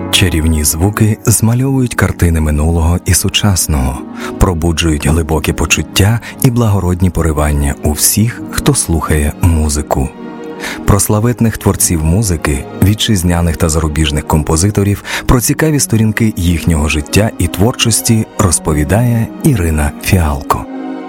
Чарівні звуки змальовують картини минулого і сучасного, пробуджують глибокі почуття і благородні поривання у всіх, хто слухає музику. Про славетних творців музики, вітчизняних та зарубіжних композиторів, про цікаві сторінки їхнього життя і творчості розповідає Ірина Фіалко.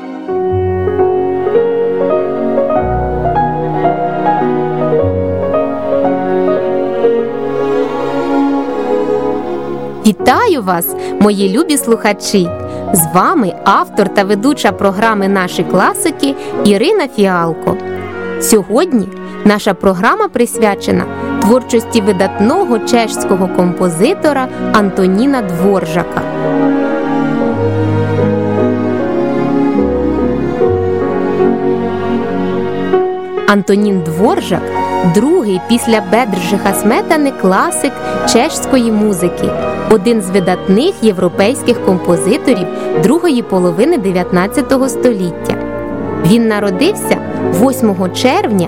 Вітаю вас, мої любі слухачі! З вами автор та ведуча програми «Наші класики» Ірина Фіалко. Сьогодні наша програма присвячена творчості видатного чеського композитора Антоніна Дворжака. Антонін Дворжак – другий після Бедржиха Сметани класик чеської музики, один з видатних європейських композиторів другої половини 19 століття. Він народився 8 червня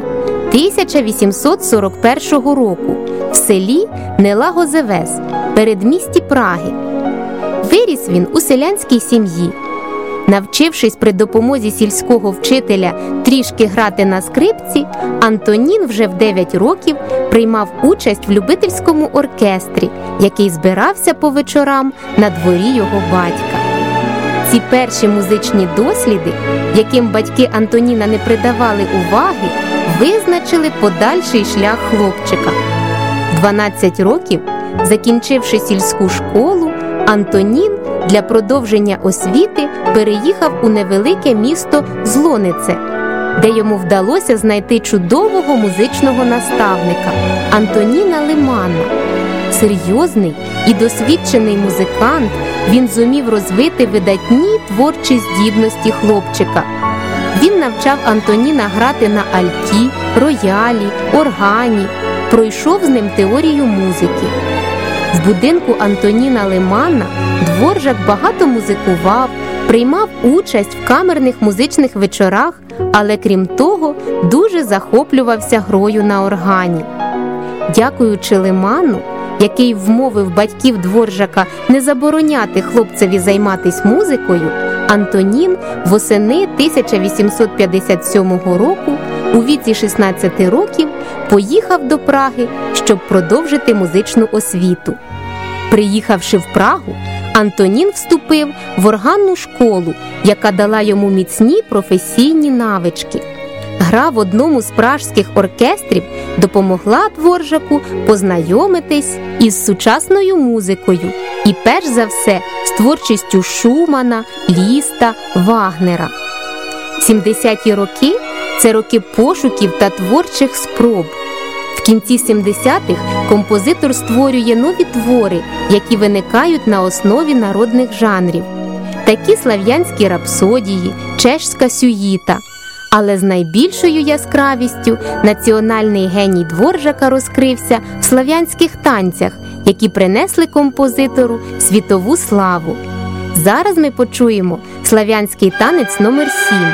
1841 року в селі Нелагозевес, передмісті Праги. Виріс він у селянській сім'ї. Навчившись при допомозі сільського вчителя трішки грати на скрипці, Антонін вже в 9 років приймав участь в любительському оркестрі, який збирався по вечорам на дворі його батька. Ці перші музичні досліди, яким батьки Антоніна не придавали уваги, визначили подальший шлях хлопчика. В 12 років, закінчивши сільську школу, Антонін для продовження освіти переїхав у невелике місто Злонице, де йому вдалося знайти чудового музичного наставника Антоніна Лимана. Серйозний і досвідчений музикант, він зумів розвити видатні творчі здібності хлопчика. Він навчав Антоніна грати на альті, роялі, органі, пройшов з ним теорію музики. В будинку Антоніна Лимана Дворжак багато музикував, приймав участь в камерних музичних вечорах, але крім того, дуже захоплювався грою на органі. Дякуючи Лиману, який вмовив батьків Дворжака не забороняти хлопцеві займатися музикою, Антонін восени 1857 року у віці 16 років поїхав до Праги, щоб продовжити музичну освіту. Приїхавши в Прагу, Антонін вступив в органну школу, яка дала йому міцні професійні навички. Гра в одному з пражських оркестрів допомогла Дворжаку познайомитись із сучасною музикою і, перш за все, з творчістю Шумана, Ліста, Вагнера. 70-ті роки – це роки пошуків та творчих спроб. В кінці 70-х композитор створює нові твори, які виникають на основі народних жанрів. Такі слав'янські рапсодії, чешська сюїта. Але з найбільшою яскравістю національний геній Дворжака розкрився в слав'янських танцях, які принесли композитору світову славу. Зараз ми почуємо слав'янський танець номер 7.